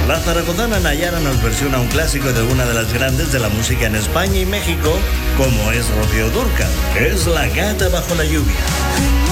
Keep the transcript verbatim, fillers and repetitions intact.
La zaragozana Nayara nos versiona un clásico de una de las grandes de la música en España y México, como es Rocío Dúrcal, que es La gata bajo la lluvia.